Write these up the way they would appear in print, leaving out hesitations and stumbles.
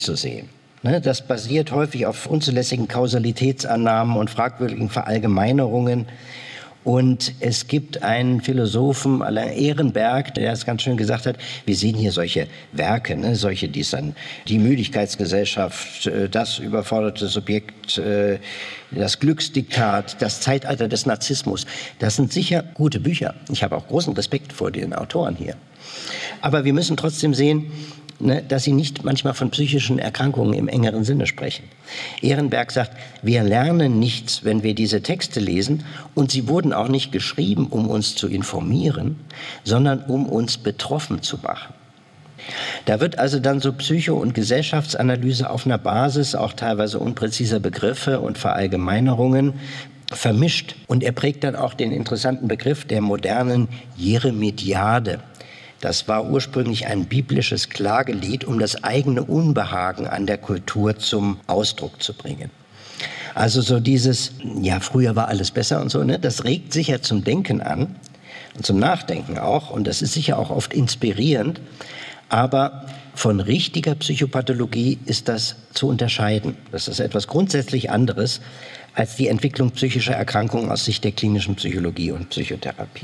zu sehen. Das basiert häufig auf unzulässigen Kausalitätsannahmen und fragwürdigen Verallgemeinerungen. Und es gibt einen Philosophen, Alain Ehrenberg, der es ganz schön gesagt hat, wir sehen hier solche Werke, solche, die dann die Müdigkeitsgesellschaft, das überforderte Subjekt, das Glücksdiktat, das Zeitalter des Narzissmus. Das sind sicher gute Bücher. Ich habe auch großen Respekt vor den Autoren hier. Aber wir müssen trotzdem sehen, dass sie nicht manchmal von psychischen Erkrankungen im engeren Sinne sprechen. Ehrenberg sagt, wir lernen nichts, wenn wir diese Texte lesen, und sie wurden auch nicht geschrieben, um uns zu informieren, sondern um uns betroffen zu machen. Da wird also dann so Psycho- und Gesellschaftsanalyse auf einer Basis auch teilweise unpräziser Begriffe und Verallgemeinerungen vermischt. Und er prägt dann auch den interessanten Begriff der modernen Jeremiade. Das war ursprünglich ein biblisches Klagelied, um das eigene Unbehagen an der Kultur zum Ausdruck zu bringen. Also so dieses, ja, früher war alles besser und so, das regt sicher zum Denken an und zum Nachdenken auch. Und das ist sicher auch oft inspirierend. Aber von richtiger Psychopathologie ist das zu unterscheiden. Das ist etwas grundsätzlich anderes als die Entwicklung psychischer Erkrankungen aus Sicht der klinischen Psychologie und Psychotherapie.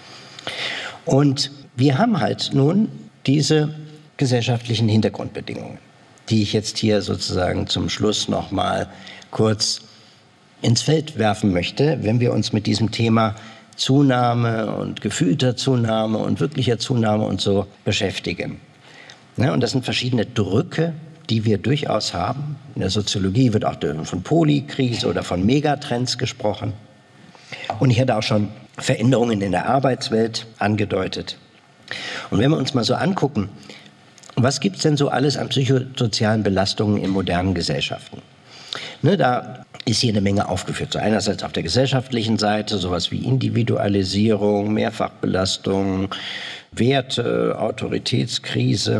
Und wir haben halt nun diese gesellschaftlichen Hintergrundbedingungen, die ich jetzt hier sozusagen zum Schluss noch mal kurz ins Feld werfen möchte, wenn wir uns mit diesem Thema Zunahme und gefühlter Zunahme und wirklicher Zunahme und so beschäftigen. Und das sind verschiedene Drücke, die wir durchaus haben. In der Soziologie wird auch von Polykrise oder von Megatrends gesprochen. Und ich hatte auch schon Veränderungen in der Arbeitswelt angedeutet. Und wenn wir uns mal so angucken, was gibt es denn so alles an psychosozialen Belastungen in modernen Gesellschaften? Da ist hier eine Menge aufgeführt. So einerseits auf der gesellschaftlichen Seite sowas wie Individualisierung, Mehrfachbelastung, Werte, Autoritätskrise,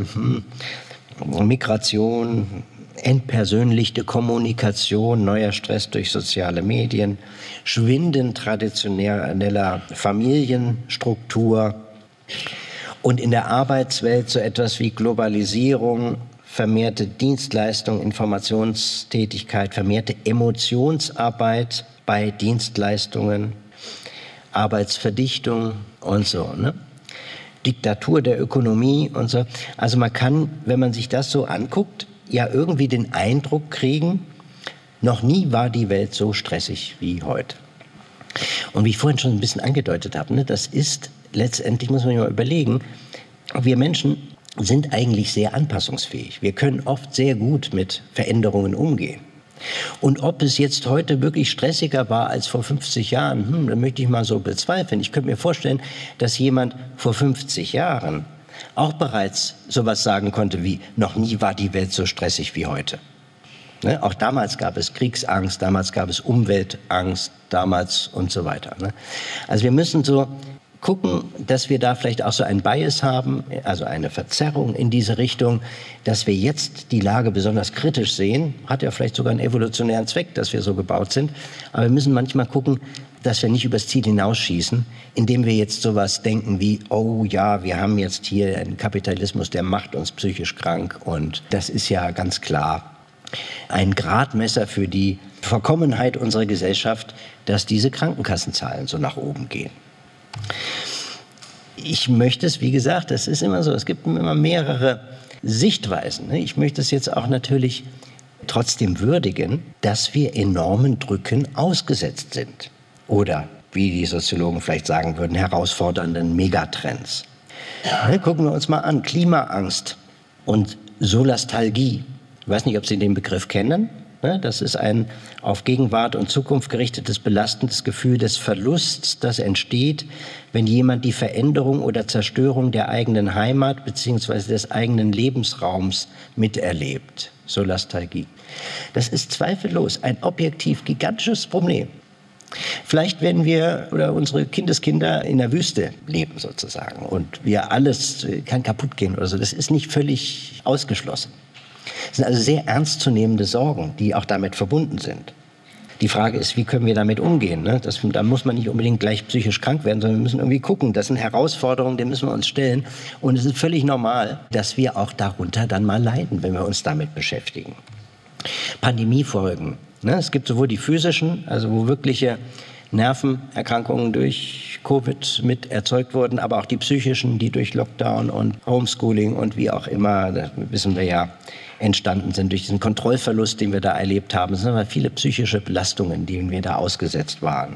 Migration, entpersönlichte Kommunikation, neuer Stress durch soziale Medien, Schwinden traditioneller Familienstruktur und in der Arbeitswelt so etwas wie Globalisierung, vermehrte Dienstleistung, Informationstätigkeit, vermehrte Emotionsarbeit bei Dienstleistungen, Arbeitsverdichtung und so, Diktatur der Ökonomie und so. Also man kann, wenn man sich das so anguckt, ja irgendwie den Eindruck kriegen, noch nie war die Welt so stressig wie heute. Und wie ich vorhin schon ein bisschen angedeutet habe, das ist letztendlich, muss man sich mal überlegen, wir Menschen sind eigentlich sehr anpassungsfähig. Wir können oft sehr gut mit Veränderungen umgehen. Und ob es jetzt heute wirklich stressiger war als vor 50 Jahren, da möchte ich mal so bezweifeln. Ich könnte mir vorstellen, dass jemand vor 50 Jahren auch bereits sowas sagen konnte wie, noch nie war die Welt so stressig wie heute. Auch damals gab es Kriegsangst, damals gab es Umweltangst, damals und so weiter. Also wir müssen so gucken, dass wir da vielleicht auch so ein Bias haben, also eine Verzerrung in diese Richtung, dass wir jetzt die Lage besonders kritisch sehen. Hat ja vielleicht sogar einen evolutionären Zweck, dass wir so gebaut sind. Aber wir müssen manchmal gucken, dass wir nicht übers Ziel hinausschießen, indem wir jetzt sowas denken wie, oh ja, wir haben jetzt hier einen Kapitalismus, der macht uns psychisch krank. Und das ist ja ganz klar ein Gradmesser für die Verkommenheit unserer Gesellschaft, dass diese Krankenkassenzahlen so nach oben gehen. Ich möchte es, wie gesagt, das ist immer so, es gibt immer mehrere Sichtweisen. Ich möchte es jetzt auch natürlich trotzdem würdigen, dass wir enormen Drücken ausgesetzt sind. Oder, wie die Soziologen vielleicht sagen würden, herausfordernden Megatrends. Gucken wir uns mal an, Klimaangst und Solastalgie. Ich weiß nicht, ob Sie den Begriff kennen. Das ist ein auf Gegenwart und Zukunft gerichtetes, belastendes Gefühl des Verlusts, das entsteht, wenn jemand die Veränderung oder Zerstörung der eigenen Heimat bzw. des eigenen Lebensraums miterlebt. Solastalgie. Das ist zweifellos ein objektiv gigantisches Problem. Vielleicht werden wir oder unsere Kindeskinder in der Wüste leben sozusagen und alles kann kaputt gehen oder so. Das ist nicht völlig ausgeschlossen. Das sind also sehr ernstzunehmende Sorgen, die auch damit verbunden sind. Die Frage ist, wie können wir damit umgehen? Ne? Da muss man nicht unbedingt gleich psychisch krank werden, sondern wir müssen irgendwie gucken. Das sind Herausforderungen, denen müssen wir uns stellen. Und es ist völlig normal, dass wir auch darunter dann mal leiden, wenn wir uns damit beschäftigen. Pandemiefolgen. Ne? Es gibt sowohl die physischen, also wo wirkliche Nervenerkrankungen durch Covid mit erzeugt wurden, aber auch die psychischen, die durch Lockdown und Homeschooling und wie auch immer, das wissen wir ja, entstanden sind durch diesen Kontrollverlust, den wir da erlebt haben. Es sind aber viele psychische Belastungen, denen wir da ausgesetzt waren.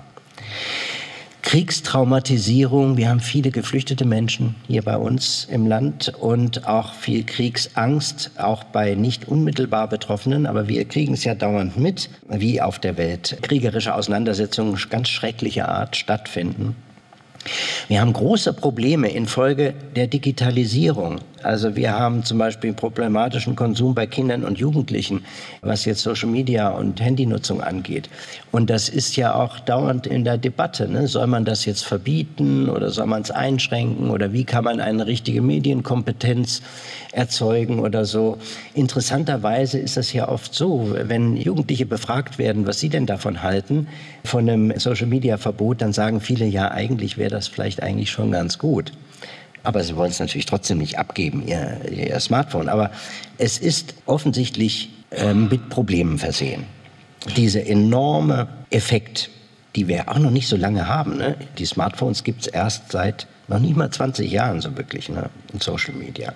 Kriegstraumatisierung, wir haben viele geflüchtete Menschen hier bei uns im Land und auch viel Kriegsangst, auch bei nicht unmittelbar Betroffenen, aber wir kriegen es ja dauernd mit, wie auf der Welt kriegerische Auseinandersetzungen ganz schrecklicher Art stattfinden. Wir haben große Probleme infolge der Digitalisierung. Also wir haben zum Beispiel einen problematischen Konsum bei Kindern und Jugendlichen, was jetzt Social Media und Handynutzung angeht. Und das ist ja auch dauernd in der Debatte. Ne? Soll man das jetzt verbieten oder soll man es einschränken oder wie kann man eine richtige Medienkompetenz erzeugen oder so? Interessanterweise ist das ja oft so, wenn Jugendliche befragt werden, was sie denn davon halten, von einem Social Media Verbot, dann sagen viele, ja, eigentlich wäre das vielleicht eigentlich schon ganz gut. Aber sie wollen es natürlich trotzdem nicht abgeben, ihr Smartphone. Aber es ist offensichtlich mit Problemen versehen. Dieser enorme Effekt, die wir auch noch nicht so lange haben. Ne? Die Smartphones gibt es erst seit noch nicht mal 20 Jahren so wirklich, ne? In Social Media.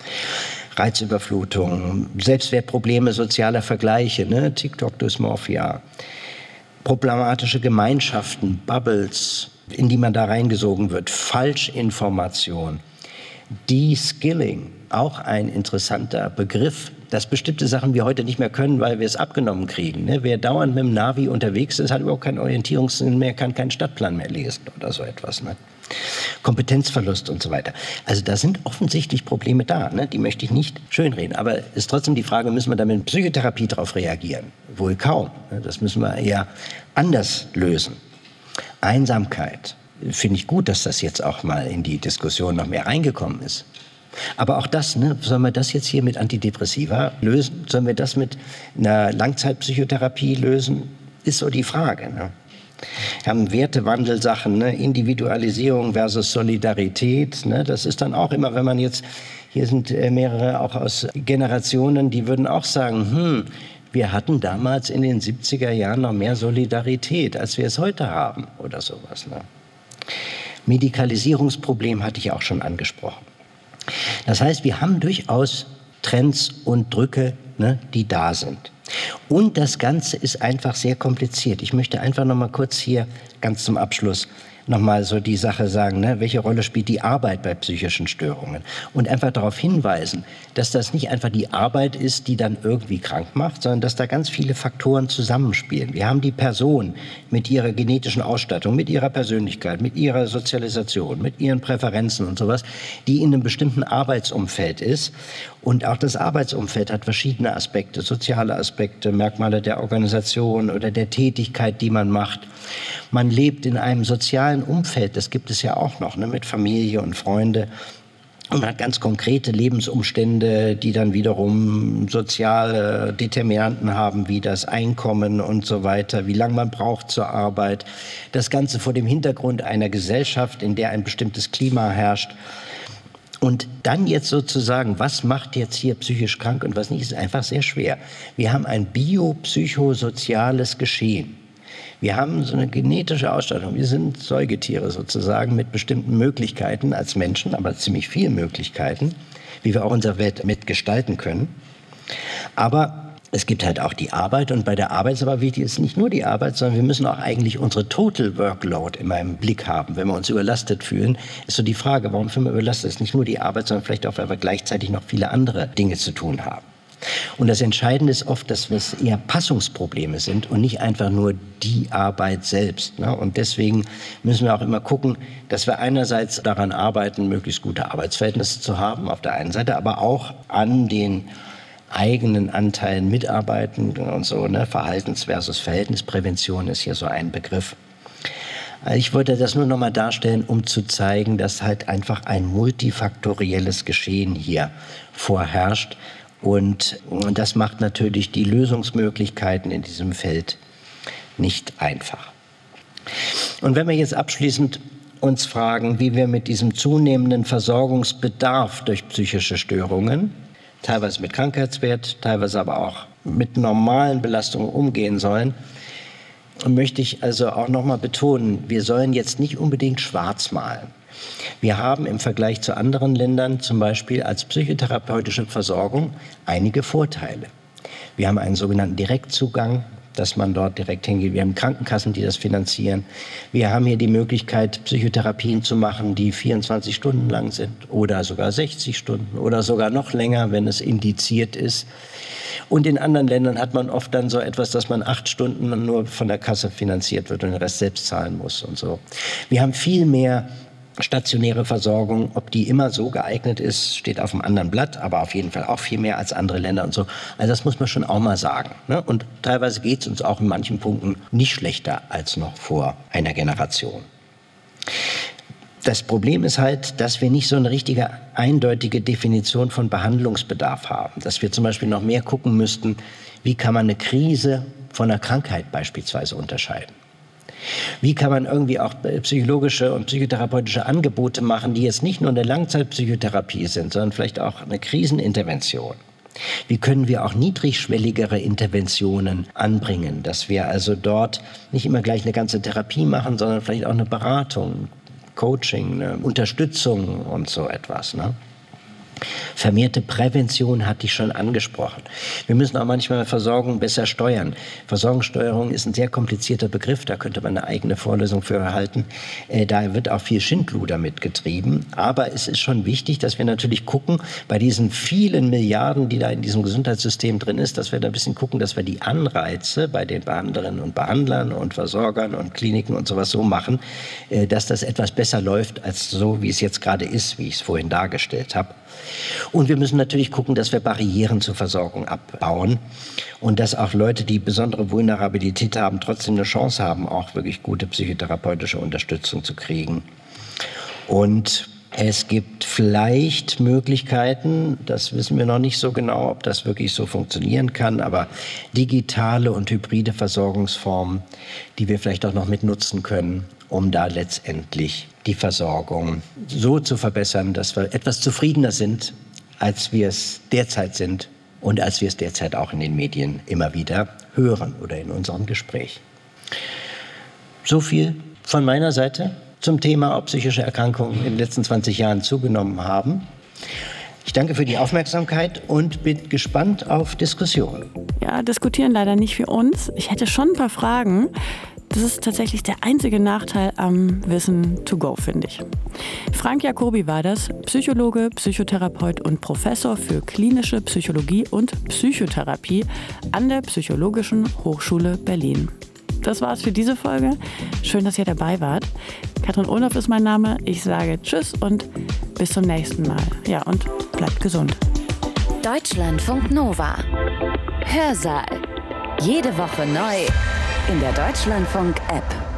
Reizüberflutung, Selbstwertprobleme sozialer Vergleiche, ne? TikTok-Dysmorphia, problematische Gemeinschaften, Bubbles, in die man da reingesogen wird, Falschinformation, De-Skilling, auch ein interessanter Begriff, dass bestimmte Sachen wir heute nicht mehr können, weil wir es abgenommen kriegen. Ne? Wer dauernd mit dem Navi unterwegs ist, hat überhaupt keinen Orientierungssinn mehr, kann keinen Stadtplan mehr lesen oder so etwas. Ne? Kompetenzverlust und so weiter. Also da sind offensichtlich Probleme da, ne? Die möchte ich nicht schönreden. Aber es ist trotzdem die Frage, müssen wir damit mit Psychotherapie darauf reagieren? Wohl kaum. Ne? Das müssen wir eher anders lösen. Einsamkeit. Finde ich gut, dass das jetzt auch mal in die Diskussion noch mehr reingekommen ist. Aber auch das, ne, sollen wir das jetzt hier mit Antidepressiva lösen? Sollen wir das mit einer Langzeitpsychotherapie lösen? Ist so die Frage. Ne? Wir haben Wertewandelsachen, ne? Individualisierung versus Solidarität. Ne? Das ist dann auch immer, wenn man jetzt, hier sind mehrere auch aus Generationen, die würden auch sagen, wir hatten damals in den 70er Jahren noch mehr Solidarität, als wir es heute haben oder sowas. Ne? Medikalisierungsproblem hatte ich auch schon angesprochen. Das heißt, wir haben durchaus Trends und Drücke, ne, die da sind. Und das Ganze ist einfach sehr kompliziert. Ich möchte einfach noch mal kurz hier ganz zum Abschluss noch mal so die Sache sagen, ne, welche Rolle spielt die Arbeit bei psychischen Störungen? Und einfach darauf hinweisen, dass das nicht einfach die Arbeit ist, die dann irgendwie krank macht, sondern dass da ganz viele Faktoren zusammenspielen. Wir haben die Person mit ihrer genetischen Ausstattung, mit ihrer Persönlichkeit, mit ihrer Sozialisation, mit ihren Präferenzen und sowas, die in einem bestimmten Arbeitsumfeld ist. Und auch das Arbeitsumfeld hat verschiedene Aspekte, soziale Aspekte, Merkmale der Organisation oder der Tätigkeit, die man macht. Man lebt in einem sozialen Umfeld, das gibt es ja auch noch, ne, mit Familie und Freunde. Und man hat ganz konkrete Lebensumstände, die dann wiederum soziale Determinanten haben, wie das Einkommen und so weiter, wie lange man braucht zur Arbeit. Das Ganze vor dem Hintergrund einer Gesellschaft, in der ein bestimmtes Klima herrscht. Und dann jetzt sozusagen, was macht jetzt hier psychisch krank und was nicht, ist einfach sehr schwer. Wir haben ein biopsychosoziales Geschehen. Wir haben so eine genetische Ausstattung. Wir sind Säugetiere sozusagen mit bestimmten Möglichkeiten als Menschen, aber ziemlich vielen Möglichkeiten, wie wir auch unsere Welt mitgestalten können. Aber es gibt halt auch die Arbeit und bei der Arbeit ist aber wichtig, ist nicht nur die Arbeit, sondern wir müssen auch eigentlich unsere Total Workload immer im Blick haben. Wenn wir uns überlastet fühlen, ist so die Frage, warum fühlen wir überlastet? Es ist nicht nur die Arbeit, sondern vielleicht auch, weil wir gleichzeitig noch viele andere Dinge zu tun haben. Und das Entscheidende ist oft, dass es eher Passungsprobleme sind und nicht einfach nur die Arbeit selbst. Ne? Und deswegen müssen wir auch immer gucken, dass wir einerseits daran arbeiten, möglichst gute Arbeitsverhältnisse zu haben, auf der einen Seite, aber auch an den eigenen Anteilen mitarbeiten und so. Ne? Verhaltens- versus Verhältnisprävention ist hier so ein Begriff. Ich wollte das nur noch mal darstellen, um zu zeigen, dass halt einfach ein multifaktorielles Geschehen hier vorherrscht. Und das macht natürlich die Lösungsmöglichkeiten in diesem Feld nicht einfach. Und wenn wir jetzt abschließend uns fragen, wie wir mit diesem zunehmenden Versorgungsbedarf durch psychische Störungen, teilweise mit Krankheitswert, teilweise aber auch mit normalen Belastungen umgehen sollen, möchte ich also auch nochmal betonen, wir sollen jetzt nicht unbedingt schwarz malen. Wir haben im Vergleich zu anderen Ländern zum Beispiel als psychotherapeutische Versorgung einige Vorteile. Wir haben einen sogenannten Direktzugang, dass man dort direkt hingeht. Wir haben Krankenkassen, die das finanzieren. Wir haben hier die Möglichkeit, Psychotherapien zu machen, die 24 Stunden lang sind oder sogar 60 Stunden oder sogar noch länger, wenn es indiziert ist. Und in anderen Ländern hat man oft dann so etwas, dass man 8 Stunden nur von der Kasse finanziert wird und den Rest selbst zahlen muss und so. Wir haben viel mehr stationäre Versorgung, ob die immer so geeignet ist, steht auf einem anderen Blatt, aber auf jeden Fall auch viel mehr als andere Länder und so. Also das muss man schon auch mal sagen. Ne? Und teilweise geht es uns auch in manchen Punkten nicht schlechter als noch vor einer Generation. Das Problem ist halt, dass wir nicht so eine richtige, eindeutige Definition von Behandlungsbedarf haben. Dass wir zum Beispiel noch mehr gucken müssten, wie kann man eine Krise von einer Krankheit beispielsweise unterscheiden. Wie kann man irgendwie auch psychologische und psychotherapeutische Angebote machen, die jetzt nicht nur eine Langzeitpsychotherapie sind, sondern vielleicht auch eine Krisenintervention? Wie können wir auch niedrigschwelligere Interventionen anbringen, dass wir also dort nicht immer gleich eine ganze Therapie machen, sondern vielleicht auch eine Beratung, Coaching, eine Unterstützung und so etwas, ne? Vermehrte Prävention hatte ich schon angesprochen. Wir müssen auch manchmal Versorgung besser steuern. Versorgungssteuerung ist ein sehr komplizierter Begriff, da könnte man eine eigene Vorlesung für halten. Da wird auch viel Schindluder mitgetrieben. Aber es ist schon wichtig, dass wir natürlich gucken, bei diesen vielen Milliarden, die da in diesem Gesundheitssystem drin ist, dass wir da ein bisschen gucken, dass wir die Anreize bei den Behandlerinnen und Behandlern und Versorgern und Kliniken und sowas so machen, dass das etwas besser läuft als so, wie es jetzt gerade ist, wie ich es vorhin dargestellt habe. Und wir müssen natürlich gucken, dass wir Barrieren zur Versorgung abbauen und dass auch Leute, die besondere Vulnerabilität haben, trotzdem eine Chance haben, auch wirklich gute psychotherapeutische Unterstützung zu kriegen. Und es gibt vielleicht Möglichkeiten, das wissen wir noch nicht so genau, ob das wirklich so funktionieren kann, aber digitale und hybride Versorgungsformen, die wir vielleicht auch noch mit nutzen können, um da letztendlich die Versorgung so zu verbessern, dass wir etwas zufriedener sind, als wir es derzeit sind und als wir es derzeit auch in den Medien immer wieder hören oder in unserem Gespräch. So viel von meiner Seite zum Thema, ob psychische Erkrankungen in den letzten 20 Jahren zugenommen haben. Ich danke für die Aufmerksamkeit und bin gespannt auf Diskussionen. Ja, diskutieren leider nicht für uns. Ich hätte schon ein paar Fragen. Das ist tatsächlich der einzige Nachteil am Wissen to go, finde ich. Frank Jacobi war das, Psychologe, Psychotherapeut und Professor für klinische Psychologie und Psychotherapie an der Psychologischen Hochschule Berlin. Das war's für diese Folge. Schön, dass ihr dabei wart. Katrin Ohlhoff ist mein Name. Ich sage Tschüss und bis zum nächsten Mal. Ja, und bleibt gesund. Deutschlandfunk Nova. Hörsaal. Jede Woche neu in der Deutschlandfunk-App.